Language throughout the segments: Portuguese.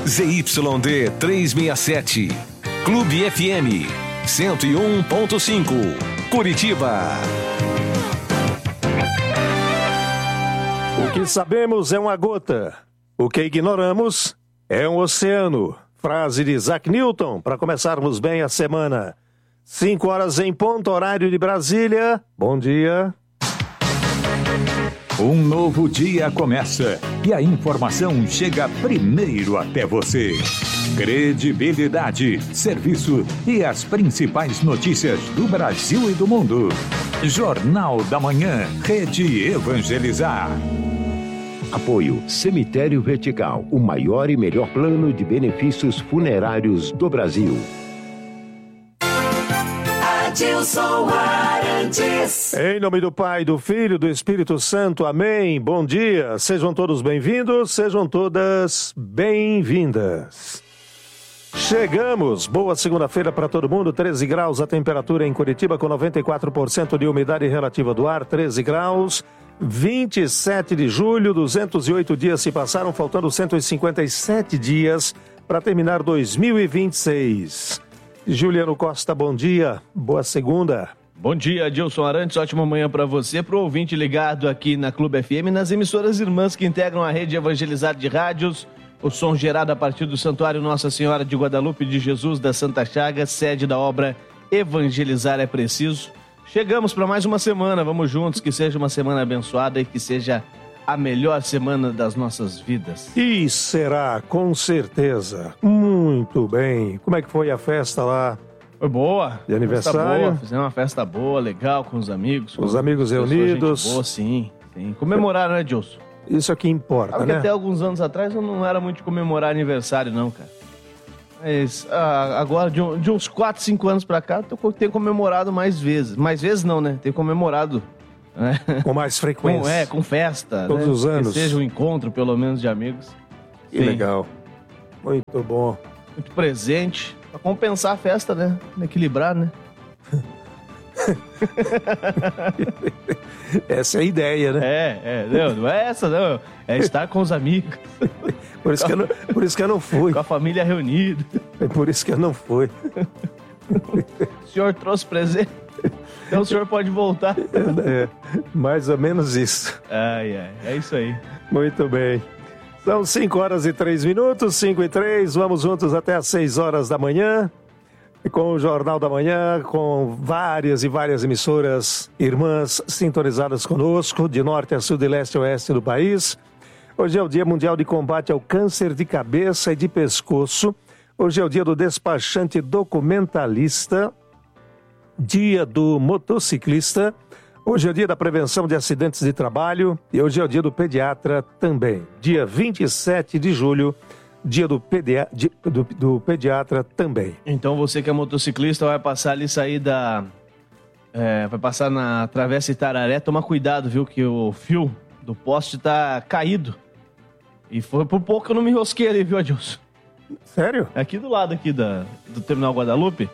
ZYD 367, Clube FM 101.5, Curitiba. O que sabemos é uma gota, o que ignoramos é um oceano. Frase de Isaac Newton, para começarmos bem a semana. 5 horas em ponto, horário de Brasília. Bom dia. Um novo dia começa e a informação chega primeiro até você. Credibilidade, serviço e as principais notícias do Brasil e do mundo. Jornal da Manhã, Rede Evangelizar. Apoio Cemitério Vertical, o maior e melhor plano de benefícios funerários do Brasil. Adilson Arantes. Em nome do Pai, do Filho e do Espírito Santo, amém. Bom dia, sejam todos bem-vindos, sejam todas bem-vindas. Chegamos, boa segunda-feira para todo mundo, 13 graus a temperatura em Curitiba com 94% de umidade relativa do ar, 13 graus, 27 de julho, 208 dias se passaram, faltando 157 dias para terminar 2026. Juliano Costa, bom dia, boa segunda. Bom dia, Adilson Arantes, ótima manhã para você, para o ouvinte ligado aqui na Clube FM, nas emissoras irmãs que integram a rede Evangelizar de rádios, o som gerado a partir do Santuário Nossa Senhora de Guadalupe de Jesus da Santa Chagas, sede da obra Evangelizar é Preciso. Chegamos para mais uma semana, vamos juntos, que seja uma semana abençoada e que seja a melhor semana das nossas vidas. E será, com certeza. Muito bem. Como é que foi a festa lá? Foi boa. De aniversário? Boa. Fizemos uma festa boa, legal, com os amigos. Os amigos reunidos. Gente boa, sim. Comemoraram, né, Dilson? Isso é que importa, Porque né? até alguns anos atrás eu não era muito de comemorar aniversário, não, cara. Mas agora, de uns 4, 5 anos pra cá, eu tenho comemorado mais vezes. Mais vezes não, né? Tenho comemorado... Com mais frequência. Com festa. Todos, né? Os anos. Que seja um encontro, pelo menos, de amigos. Que legal. Muito bom. Muito presente. Pra compensar a festa, né? Equilibrar, né? Essa é a ideia, né? Não é essa, não. É estar com os amigos. Por isso que eu não fui. Com a família reunida. É por isso que eu não fui. O senhor trouxe presente. Então o senhor pode voltar. É, mais ou menos isso. É isso aí. Muito bem. São 5 horas e 3 minutos, 5 e 3. Vamos juntos até às 6 horas da manhã. Com o Jornal da Manhã, com várias e várias emissoras irmãs sintonizadas conosco, de norte a sul, de leste a oeste do país. Hoje é o Dia Mundial de Combate ao Câncer de Cabeça e de Pescoço. Hoje é o Dia do Despachante Documentalista. Dia do Motociclista. Hoje é o Dia da Prevenção de Acidentes de Trabalho. E hoje é o Dia do Pediatra também. Dia 27 de julho. Dia do pediatra também. Então você que é motociclista vai passar ali, sair vai passar na Travessa Itararé, toma cuidado, viu, que o fio do poste tá caído. E foi por pouco que eu não me enrosquei ali, viu, Adilson? Sério? Aqui do lado aqui do Terminal Guadalupe,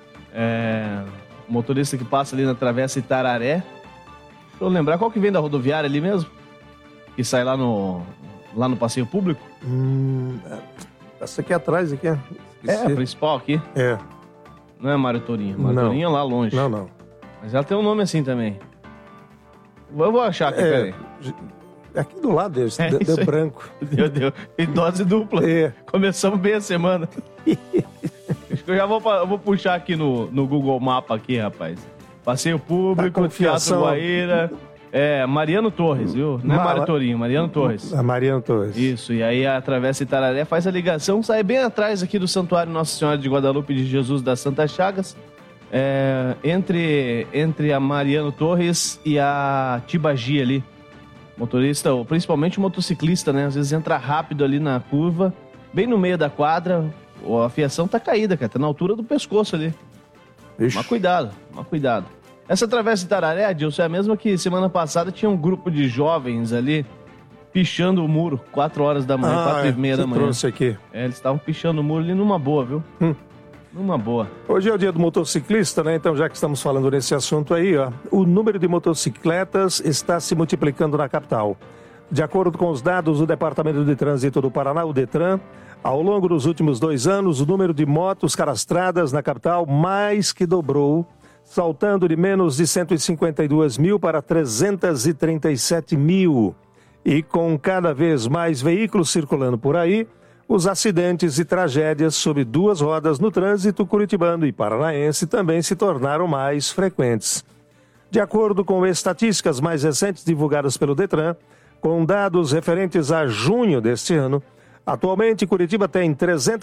o motorista que passa ali na Travessa Itararé, deixa eu lembrar, qual que vem da rodoviária ali mesmo? Que sai lá no passeio público? Essa aqui atrás, aqui. A principal aqui. É. Não é Mário Torinho. Mário Torinho é lá longe. Não. Mas ela tem um nome assim também. Eu vou achar aqui, peraí. Aqui do lado deles, deu branco. Deu. E dose dupla. Começamos bem a semana. Acho que eu já vou puxar aqui no Google Mapa aqui, rapaz. Passeio público, Teatro Guaíra... Mariano Torres, viu? Não é Mário Torinho, Mariano Torres. Mariano Torres. Isso, e aí a Travessa Itararé faz a ligação, sai bem atrás aqui do Santuário Nossa Senhora de Guadalupe de Jesus das Santas Chagas, entre a Mariano Torres e a Tibagi ali. Motorista, ou principalmente o motociclista, né? Às vezes entra rápido ali na curva, bem no meio da quadra, a fiação tá caída, cara, tá na altura do pescoço ali. Ixi. Mas cuidado. Essa Travessa Itararé, Adilson, é a mesma que semana passada tinha um grupo de jovens ali pichando o muro, 4 horas da manhã, 4h30 da manhã. Trouxe aqui. Eles estavam pichando o muro ali numa boa, viu? Numa boa. Hoje é o Dia do Motociclista, né? Então, já que estamos falando nesse assunto aí, ó, o número de motocicletas está se multiplicando na capital. De acordo com os dados do Departamento de Trânsito do Paraná, o DETRAN, ao longo dos últimos 2 anos, o número de motos cadastradas na capital mais que dobrou, saltando de menos de 152 mil para 337 mil. E com cada vez mais veículos circulando por aí, os acidentes e tragédias sobre 2 rodas no trânsito curitibano e paranaense também se tornaram mais frequentes. De acordo com estatísticas mais recentes divulgadas pelo DETRAN, com dados referentes a junho deste ano, atualmente Curitiba tem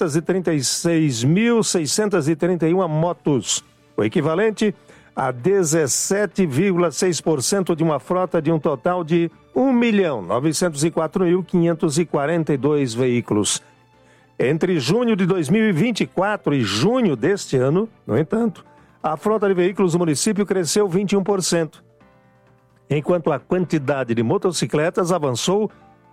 336.631 motos, o equivalente a 17,6% de uma frota de um total de 1.904.542 veículos. Entre junho de 2024 e junho deste ano, no entanto, a frota de veículos do município cresceu 21%, enquanto a quantidade de motocicletas avançou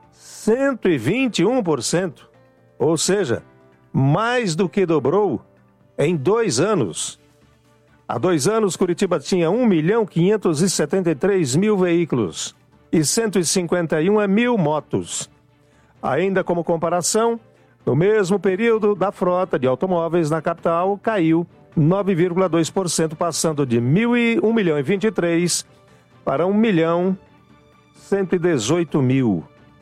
121%, ou seja, mais do que dobrou em 2 anos. Há 2 anos, Curitiba tinha 1.573.000 veículos e 151.000 motos. Ainda como comparação, no mesmo período, da frota de automóveis na capital caiu 9,2%, passando de 1.023.000 para 1.118.000.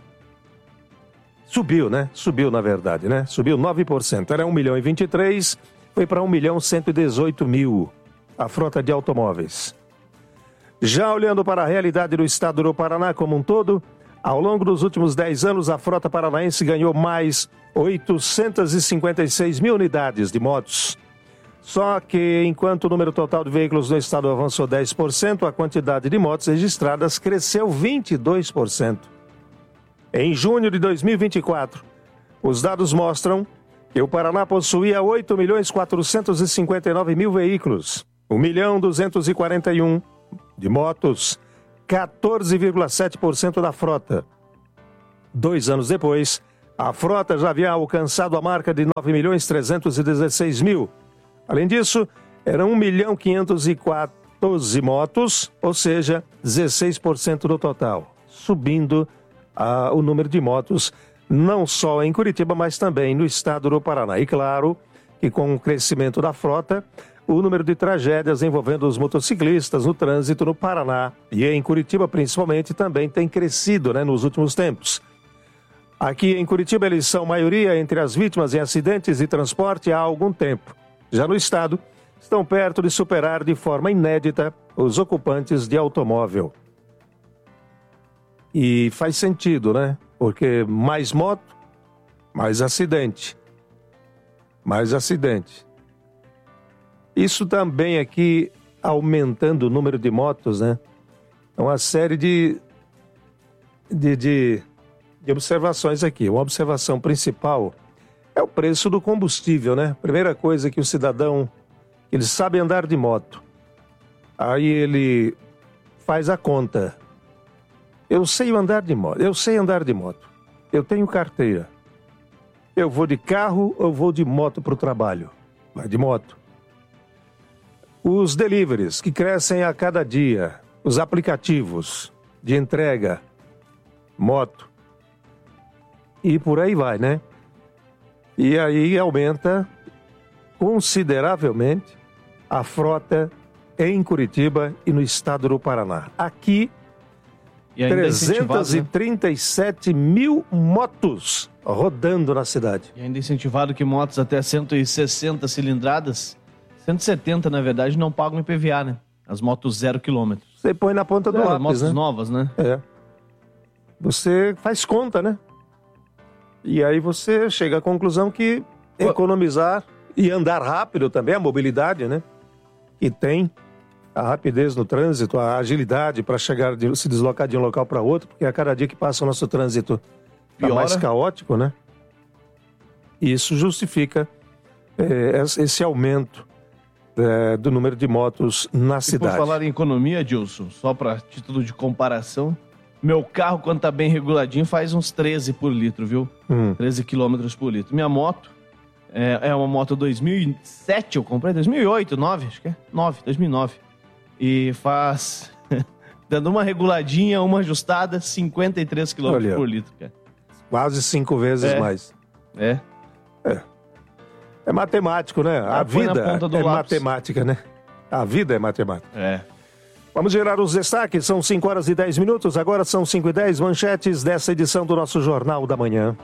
Subiu, né? Subiu, na verdade, né? Subiu 9%. Era 1.023.000, foi para 1.118.000 a frota de automóveis. Já olhando para a realidade do estado do Paraná como um todo, ao longo dos últimos 10 anos, a frota paranaense ganhou mais 856.000 unidades de motos. Só que, enquanto o número total de veículos no estado avançou 10%, a quantidade de motos registradas cresceu 22%. Em junho de 2024, os dados mostram que o Paraná possuía 8.459.000 veículos, 1.241.000 de motos, 14,7% da frota. 2 anos depois, a frota já havia alcançado a marca de 9.316.000. Além disso, eram 1.514.000 motos, ou seja, 16% do total, subindo o número de motos não só em Curitiba, mas também no estado do Paraná. E claro que com o crescimento da frota, o número de tragédias envolvendo os motociclistas no trânsito no Paraná e em Curitiba principalmente também tem crescido, nos últimos tempos. Aqui em Curitiba eles são maioria entre as vítimas em acidentes de transporte há algum tempo. Já no estado, estão perto de superar de forma inédita os ocupantes de automóvel. E faz sentido, Porque mais moto, mais acidente. Mais acidente. Isso também aqui aumentando o número de motos, É uma série de observações aqui. Uma observação principal é o preço do combustível, Primeira coisa que o cidadão, ele sabe andar de moto. Aí ele faz a conta. Eu sei andar de moto, eu tenho carteira. Eu vou de carro ou vou de moto para o trabalho? Vai de moto. Os deliveries que crescem a cada dia, os aplicativos de entrega, moto. E por aí vai, E aí aumenta consideravelmente a frota em Curitiba e no estado do Paraná. Aqui, 337.000 motos rodando na cidade. E ainda incentivado que motos até 160 cilindradas, 170 na verdade, não pagam IPVA, As motos 0 km. Você põe na ponta do lápis, motos novas, É. Você faz conta, E aí você chega à conclusão que economizar e andar rápido também, a mobilidade, que tem a rapidez no trânsito, a agilidade para se deslocar de um local para outro, porque a cada dia que passa o nosso trânsito está mais caótico, Isso justifica esse aumento do número de motos na cidade. Por falar em economia, Edilson, só para título de comparação, meu carro, quando tá bem reguladinho, faz uns 13 por litro, viu? 13 quilômetros por litro. Minha moto é uma moto 2007, eu comprei, 2008, 2009, acho que é 2009. E faz Dando uma reguladinha, uma ajustada, 53 km por litro, cara. Quase 5 vezes mais. É matemático, né? A vida é matemática, né? A vida é matemática. Vamos gerar os destaques, são 5 horas e 10 minutos, agora são 5h10, manchetes dessa edição do nosso Jornal da Manhã.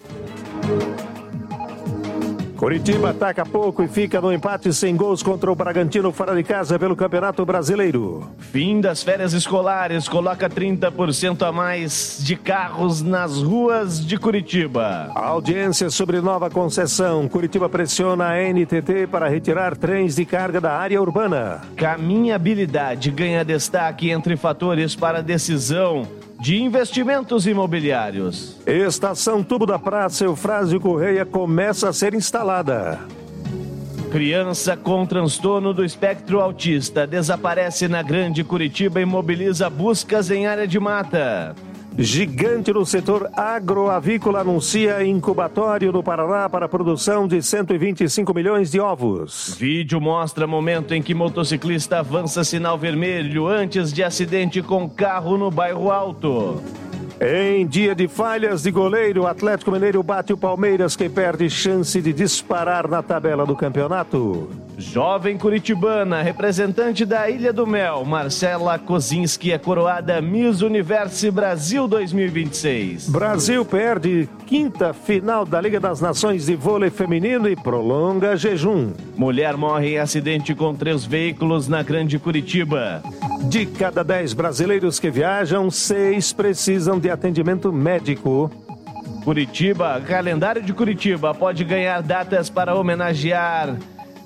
Coritiba ataca pouco e fica no empate sem gols contra o Bragantino fora de casa pelo Campeonato Brasileiro. Fim das férias escolares coloca 30% a mais de carros nas ruas de Curitiba. A audiência sobre nova concessão. Curitiba pressiona a NTT para retirar trens de carga da área urbana. Caminhabilidade ganha destaque entre fatores para a decisão de investimentos imobiliários. Estação Tubo da Praça Eufrásio Correia começa a ser instalada. Criança com transtorno do espectro autista desaparece na Grande Curitiba e mobiliza buscas em área de mata. Gigante no setor agroavícola anuncia incubatório no Paraná para a produção de 125 milhões de ovos. Vídeo mostra momento em que motociclista avança sinal vermelho antes de acidente com carro no Bairro Alto. Em dia de falhas de goleiro, o Atlético Mineiro bate o Palmeiras, que perde chance de disparar na tabela do campeonato. Jovem curitibana, representante da Ilha do Mel, Marcela Kozinski é coroada Miss Universo Brasil 2026. Brasil perde quinta final da Liga das Nações de vôlei feminino e prolonga jejum. Mulher morre em acidente com 3 veículos na Grande Curitiba. De cada 10 brasileiros que viajam, 6 precisam de atendimento médico. Curitiba, calendário de Curitiba pode ganhar datas para homenagear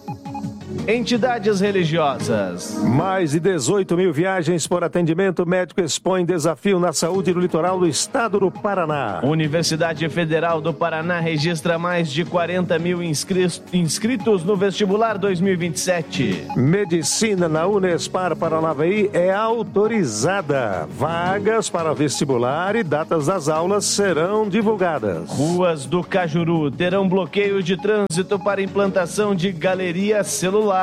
entidades religiosas. Mais de 18 mil viagens por atendimento médico expõem desafio na saúde no litoral do estado do Paraná. Universidade Federal do Paraná registra mais de 40 mil inscritos no vestibular 2027. Medicina na Unespar Paranavaí é autorizada. Vagas para vestibular e datas das aulas serão divulgadas. Ruas do Cajuru terão bloqueio de trânsito para implantação de galeria celular.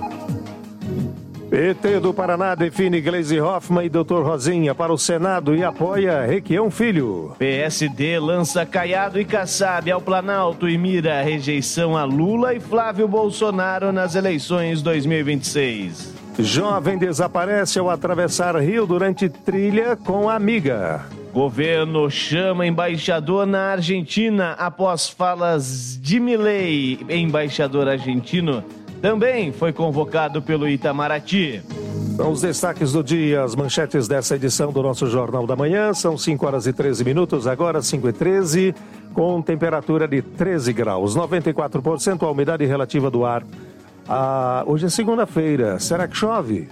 PT do Paraná define Gleisi Hoffmann e Dr. Rosinha para o Senado e apoia Requião Filho. PSD lança Caiado e Kassab ao Planalto e mira a rejeição a Lula e Flávio Bolsonaro nas eleições 2026. Jovem desaparece ao atravessar rio durante trilha com amiga. Governo chama embaixador na Argentina após falas de Milei. Embaixador argentino também foi convocado pelo Itamaraty. São os destaques do dia, as manchetes dessa edição do nosso Jornal da Manhã. São 5 horas e 13 minutos, agora 5h13, com temperatura de 13 graus, 94% a umidade relativa do ar. Hoje é segunda-feira, será que chove?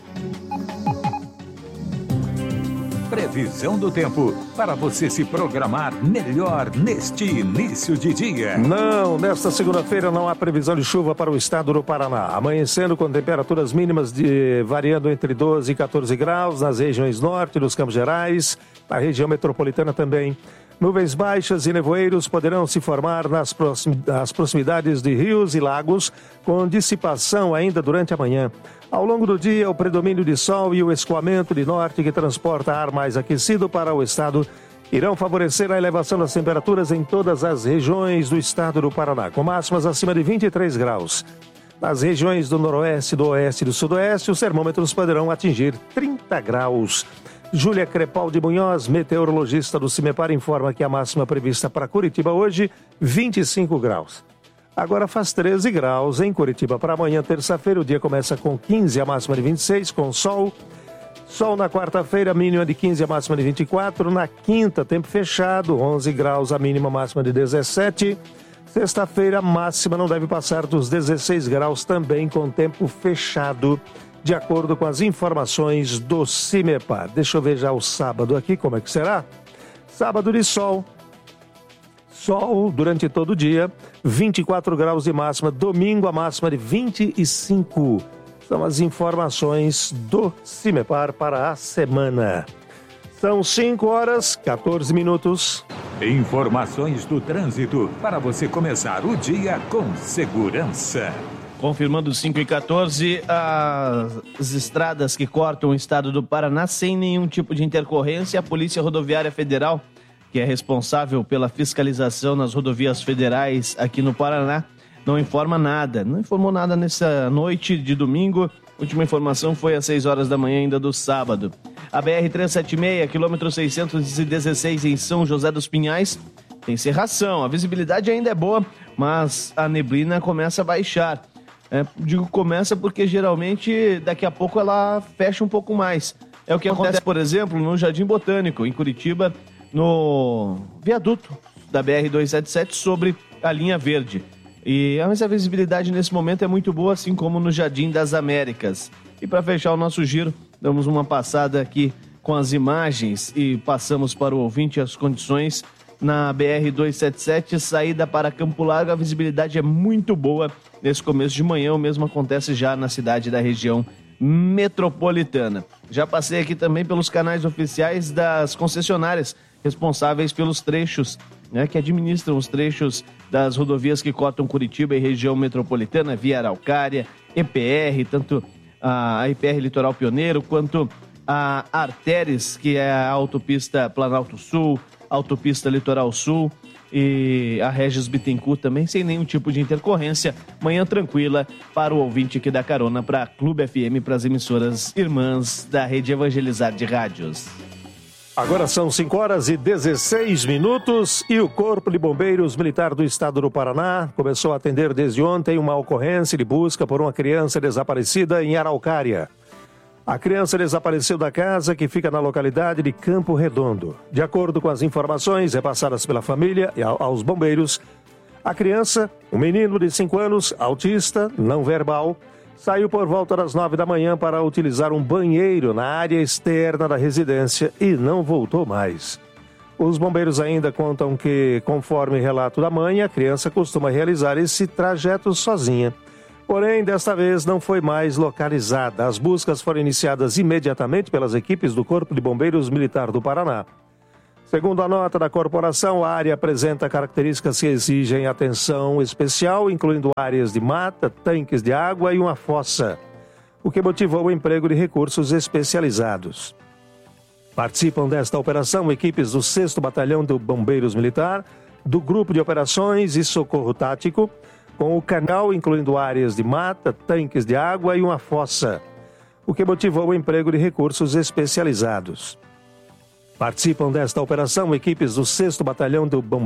Previsão do tempo, para você se programar melhor neste início de dia. Não, nesta segunda-feira não há previsão de chuva para o estado do Paraná. Amanhecendo com temperaturas mínimas variando entre 12 e 14 graus nas regiões norte dos Campos Gerais, na região metropolitana também. Nuvens baixas e nevoeiros poderão se formar nas proximidades de rios e lagos, com dissipação ainda durante a manhã. Ao longo do dia, o predomínio de sol e o escoamento de norte que transporta ar mais aquecido para o estado irão favorecer a elevação das temperaturas em todas as regiões do estado do Paraná, com máximas acima de 23 graus. Nas regiões do noroeste, do oeste e do sudoeste, os termômetros poderão atingir 30 graus. Júlia Crepaldi Munhoz, meteorologista do CIMEPAR, informa que a máxima prevista para Curitiba hoje, 25 graus. Agora faz 13 graus em Curitiba. Para amanhã, terça-feira, o dia começa com 15, a máxima de 26, com sol. Sol na quarta-feira, a mínima de 15, a máxima de 24. Na quinta, tempo fechado, 11 graus, a mínima, máxima de 17. Sexta-feira, a máxima não deve passar dos 16 graus, também com tempo fechado, de acordo com as informações do CIMEPAR. Deixa eu ver já o sábado aqui, como é que será? Sábado de sol. Sol durante todo o dia, 24 graus de máxima. Domingo, a máxima de 25. São as informações do CIMEPAR para a semana. São 5 horas, 14 minutos. Informações do trânsito para você começar o dia com segurança. Confirmando 5h14, as estradas que cortam o estado do Paraná sem nenhum tipo de intercorrência. A Polícia Rodoviária Federal, que é responsável pela fiscalização nas rodovias federais aqui no Paraná, não informa nada. Não informou nada nessa noite de domingo. A última informação foi às 6 horas da manhã ainda do sábado. A BR-376, quilômetro 616 em São José dos Pinhais, tem cerração. A visibilidade ainda é boa, mas a neblina começa a baixar. Digo começa porque geralmente daqui a pouco ela fecha um pouco mais. É o que acontece, por exemplo, no Jardim Botânico, em Curitiba, no viaduto da BR-277 sobre a linha verde. Mas a visibilidade nesse momento é muito boa, assim como no Jardim das Américas. E para fechar o nosso giro, damos uma passada aqui com as imagens e passamos para o ouvinte as condições. Na BR-277, saída para Campo Largo, a visibilidade é muito boa nesse começo de manhã. O mesmo acontece já na cidade da região metropolitana. Já passei aqui também pelos canais oficiais das concessionárias responsáveis pelos trechos, que administram os trechos das rodovias que cortam Curitiba e região metropolitana, via Araucária, EPR, tanto a EPR Litoral Pioneiro, quanto a Artéres, que é a autopista Planalto Sul, autopista Litoral Sul e a Regis Bittencourt também, sem nenhum tipo de intercorrência. Manhã tranquila para o ouvinte que dá carona para a Clube FM, para as emissoras irmãs da Rede Evangelizar de Rádios. Agora são 5h16 e o Corpo de Bombeiros Militar do Estado do Paraná começou a atender desde ontem uma ocorrência de busca por uma criança desaparecida em Araucária. A criança desapareceu da casa que fica na localidade de Campo Redondo. De acordo com as informações repassadas pela família e aos bombeiros, a criança, um menino de 5 anos, autista, não verbal, saiu por volta das 9 da manhã para utilizar um banheiro na área externa da residência e não voltou mais. Os bombeiros ainda contam que, conforme relato da mãe, a criança costuma realizar esse trajeto sozinha. Porém, desta vez não foi mais localizada. As buscas foram iniciadas imediatamente pelas equipes do Corpo de Bombeiros Militar do Paraná. Segundo a nota da corporação, a área apresenta características que exigem atenção especial, incluindo áreas de mata, tanques de água e uma fossa, o que motivou o emprego de recursos especializados. Participam desta operação equipes do 6º Batalhão do Bombeiros Militar, do Grupo de Operações e Socorro Tático, com o canal incluindo áreas de mata, tanques de água e uma fossa, o que motivou o emprego de recursos especializados. Participam desta operação equipes do 6º Batalhão do Bombeiros